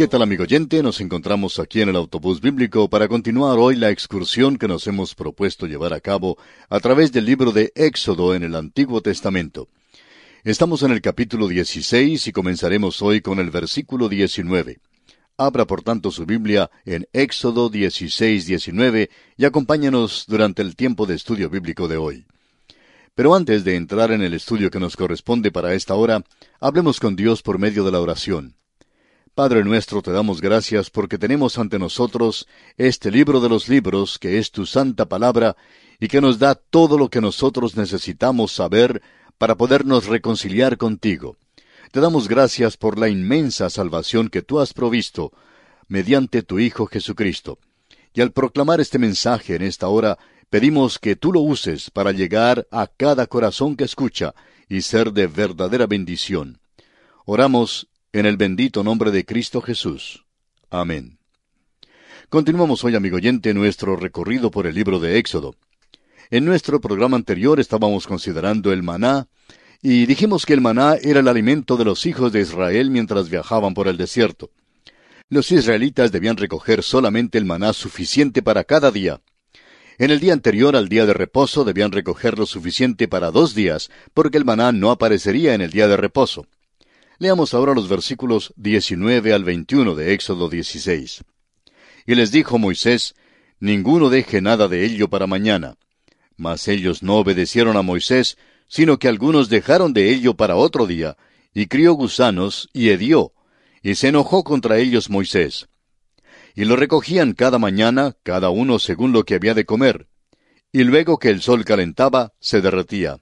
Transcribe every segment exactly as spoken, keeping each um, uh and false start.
¿Qué tal, amigo oyente? Nos encontramos aquí en el autobús bíblico para continuar hoy la excursión que nos hemos propuesto llevar a cabo a través del libro de Éxodo en el Antiguo Testamento. Estamos en el capítulo dieciséis y comenzaremos hoy con el versículo diecinueve. Abra por tanto su Biblia en Éxodo dieciséis, diecinueve y acompáñanos durante el tiempo de estudio bíblico de hoy. Pero antes de entrar en el estudio que nos corresponde para esta hora, hablemos con Dios por medio de la oración. Padre nuestro, te damos gracias porque tenemos ante nosotros este libro de los libros, que es tu santa palabra, y que nos da todo lo que nosotros necesitamos saber para podernos reconciliar contigo. Te damos gracias por la inmensa salvación que tú has provisto mediante tu Hijo Jesucristo. Y al proclamar este mensaje en esta hora, pedimos que tú lo uses para llegar a cada corazón que escucha y ser de verdadera bendición. Oramos en el bendito nombre de Cristo Jesús. Amén. Continuamos hoy, amigo oyente, nuestro recorrido por el libro de Éxodo. En nuestro programa anterior estábamos considerando el maná, y dijimos que el maná era el alimento de los hijos de Israel mientras viajaban por el desierto. Los israelitas debían recoger solamente el maná suficiente para cada día. En el día anterior al día de reposo debían recoger lo suficiente para dos días, porque el maná no aparecería en el día de reposo. Leamos ahora los versículos diecinueve al veintiuno de Éxodo dieciséis. Y les dijo Moisés, ninguno deje nada de ello para mañana. Mas ellos no obedecieron a Moisés, sino que algunos dejaron de ello para otro día, y crió gusanos, y hedió, y se enojó contra ellos Moisés. Y lo recogían cada mañana, cada uno según lo que había de comer, y luego que el sol calentaba, se derretía.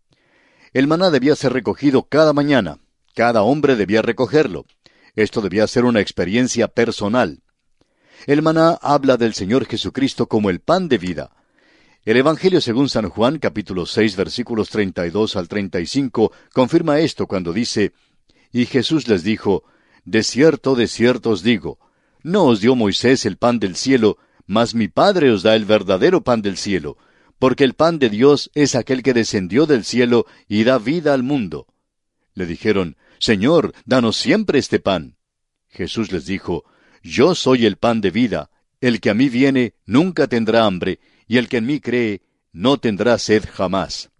El maná debía ser recogido cada mañana. Cada hombre debía recogerlo. Esto debía ser una experiencia personal. El maná habla del Señor Jesucristo como el pan de vida. El Evangelio según San Juan, capítulo seis, versículos treinta y dos al treinta y cinco, confirma esto cuando dice, y Jesús les dijo, de cierto, de cierto os digo, no os dio Moisés el pan del cielo, mas mi Padre os da el verdadero pan del cielo, porque el pan de Dios es aquel que descendió del cielo y da vida al mundo. Le dijeron, Señor, danos siempre este pan. Jesús les dijo, yo soy el pan de vida, el que a mí viene nunca tendrá hambre, y el que en mí cree no tendrá sed jamás.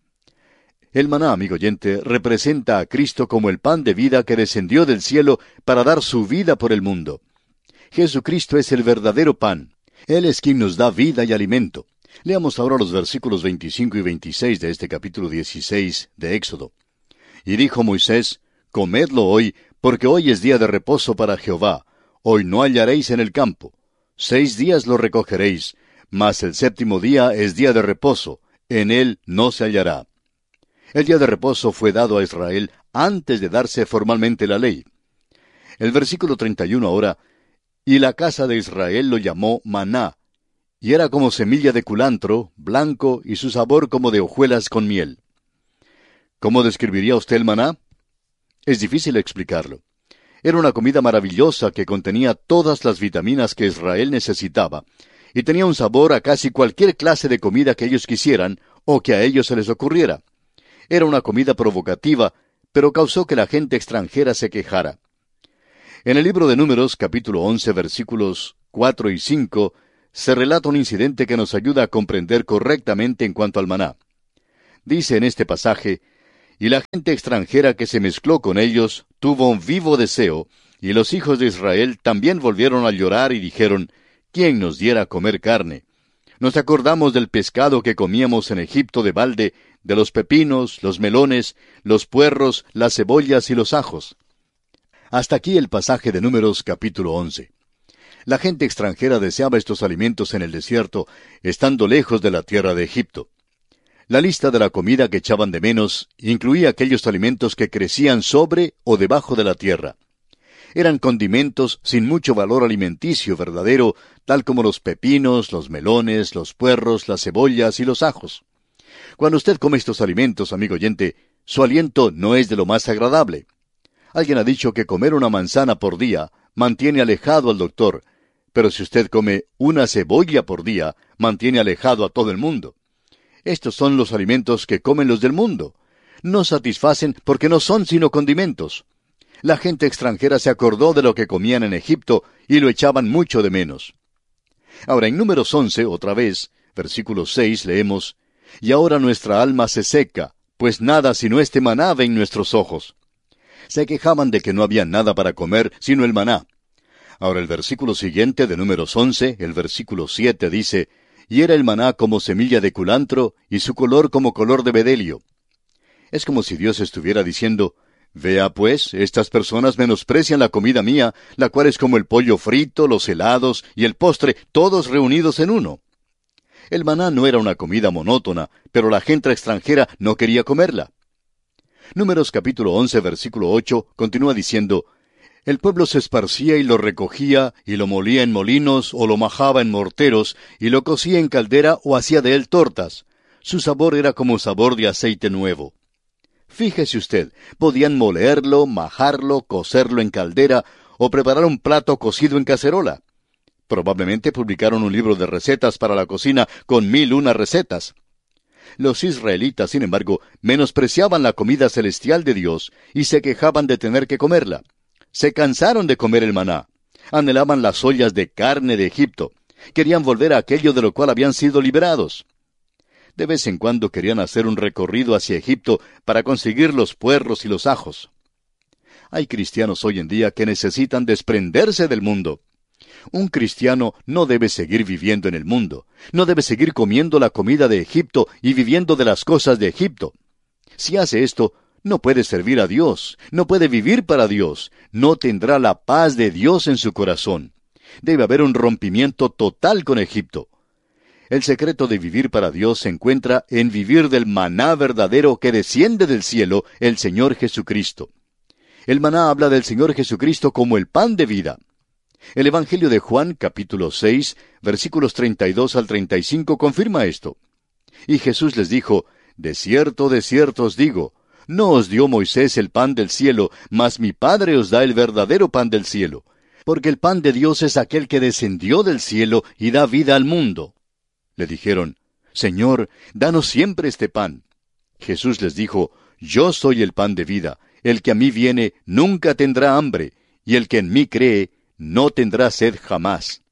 El maná, amigo oyente, representa a Cristo como el pan de vida que descendió del cielo para dar su vida por el mundo. Jesucristo es el verdadero pan. Él es quien nos da vida y alimento. Leamos ahora los versículos veinticinco y veintiséis de este capítulo dieciséis de Éxodo. Y dijo Moisés, comedlo hoy, porque hoy es día de reposo para Jehová. Hoy no hallaréis en el campo. Seis días lo recogeréis, mas el séptimo día es día de reposo. En él no se hallará. El día de reposo fue dado a Israel antes de darse formalmente la ley. El versículo treinta y uno ahora, y la casa de Israel lo llamó maná, y era como semilla de culantro, blanco, y su sabor como de hojuelas con miel. ¿Cómo describiría usted el maná? Es difícil explicarlo. Era una comida maravillosa que contenía todas las vitaminas que Israel necesitaba, y tenía un sabor a casi cualquier clase de comida que ellos quisieran, o que a ellos se les ocurriera. Era una comida provocativa, pero causó que la gente extranjera se quejara. En el libro de Números, capítulo once, versículos cuatro y cinco, se relata un incidente que nos ayuda a comprender correctamente en cuanto al maná. Dice en este pasaje, y la gente extranjera que se mezcló con ellos tuvo un vivo deseo, y los hijos de Israel también volvieron a llorar y dijeron, ¿quién nos diera a comer carne? Nos acordamos del pescado que comíamos en Egipto de balde, de los pepinos, los melones, los puerros, las cebollas y los ajos. Hasta aquí el pasaje de Números capítulo once. La gente extranjera deseaba estos alimentos en el desierto, estando lejos de la tierra de Egipto. La lista de la comida que echaban de menos incluía aquellos alimentos que crecían sobre o debajo de la tierra. Eran condimentos sin mucho valor alimenticio verdadero, tal como los pepinos, los melones, los puerros, las cebollas y los ajos. Cuando usted come estos alimentos, amigo oyente, su aliento no es de lo más agradable. Alguien ha dicho que comer una manzana por día mantiene alejado al doctor, pero si usted come una cebolla por día, mantiene alejado a todo el mundo. Estos son los alimentos que comen los del mundo. No satisfacen porque no son sino condimentos. La gente extranjera se acordó de lo que comían en Egipto y lo echaban mucho de menos. Ahora, en Números once, otra vez, versículo seis, leemos, «Y ahora nuestra alma se seca, pues nada sino este maná ven nuestros ojos». Se quejaban de que no había nada para comer sino el maná. Ahora el versículo siguiente de Números once, el versículo siete, dice, «Y era el maná como semilla de culantro, y su color como color de bedelio». Es como si Dios estuviera diciendo, «Vea pues, estas personas menosprecian la comida mía, la cual es como el pollo frito, los helados y el postre, todos reunidos en uno». El maná no era una comida monótona, pero la gente extranjera no quería comerla. Números capítulo once, versículo ocho, continúa diciendo, «El pueblo se esparcía y lo recogía, y lo molía en molinos, o lo majaba en morteros, y lo cocía en caldera, o hacía de él tortas. Su sabor era como sabor de aceite nuevo». Fíjese usted, podían molerlo, majarlo, cocerlo en caldera, o preparar un plato cocido en cacerola. Probablemente publicaron un libro de recetas para la cocina con mil una recetas. Los israelitas, sin embargo, menospreciaban la comida celestial de Dios y se quejaban de tener que comerla. Se cansaron de comer el maná. Anhelaban las ollas de carne de Egipto. Querían volver a aquello de lo cual habían sido liberados. De vez en cuando querían hacer un recorrido hacia Egipto para conseguir los puerros y los ajos. Hay cristianos hoy en día que necesitan desprenderse del mundo. Un cristiano no debe seguir viviendo en el mundo. No debe seguir comiendo la comida de Egipto y viviendo de las cosas de Egipto. Si hace esto, no puede servir a Dios, no puede vivir para Dios, no tendrá la paz de Dios en su corazón. Debe haber un rompimiento total con Egipto. El secreto de vivir para Dios se encuentra en vivir del maná verdadero que desciende del cielo, el Señor Jesucristo. El maná habla del Señor Jesucristo como el pan de vida. El Evangelio de Juan, capítulo seis, versículos treinta y dos al treinta y cinco, confirma esto. Y Jesús les dijo, «De cierto, de cierto os digo, no os dio Moisés el pan del cielo, mas mi Padre os da el verdadero pan del cielo. Porque el pan de Dios es aquel que descendió del cielo y da vida al mundo». Le dijeron, «Señor, danos siempre este pan». Jesús les dijo, «Yo soy el pan de vida. El que a mí viene nunca tendrá hambre, y el que en mí cree no tendrá sed jamás».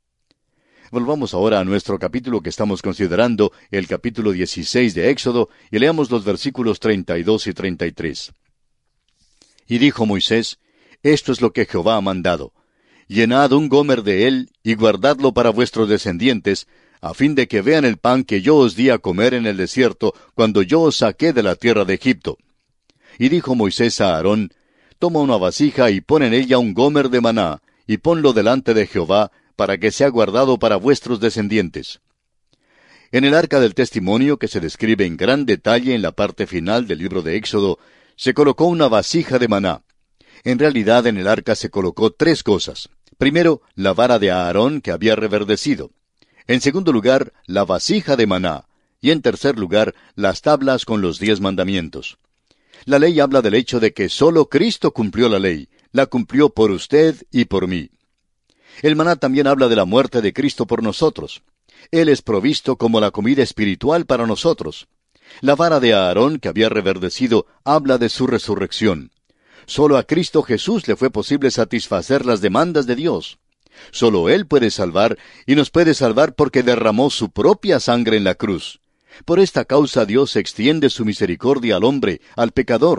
Volvamos ahora a nuestro capítulo que estamos considerando, el capítulo dieciséis de Éxodo, y leamos los versículos treinta y dos y treinta y tres. «Y dijo Moisés, esto es lo que Jehová ha mandado. Llenad un gomer de él, y guardadlo para vuestros descendientes, a fin de que vean el pan que yo os di a comer en el desierto, cuando yo os saqué de la tierra de Egipto. Y dijo Moisés a Aarón, toma una vasija y pon en ella un gomer de maná, y ponlo delante de Jehová, para que sea guardado para vuestros descendientes». En el arca del testimonio, que se describe en gran detalle en la parte final del libro de Éxodo, se colocó una vasija de maná. En realidad en el arca se colocó tres cosas. Primero, la vara de Aarón que había reverdecido. En segundo lugar, la vasija de maná. Y en tercer lugar, las tablas con los diez mandamientos. La ley habla del hecho de que sólo Cristo cumplió la ley. La cumplió por usted y por mí. El maná también habla de la muerte de Cristo por nosotros. Él es provisto como la comida espiritual para nosotros. La vara de Aarón que había reverdecido habla de su resurrección. Solo a Cristo Jesús le fue posible satisfacer las demandas de Dios. Solo Él puede salvar, y nos puede salvar porque derramó su propia sangre en la cruz. Por esta causa Dios extiende su misericordia al hombre, al pecador,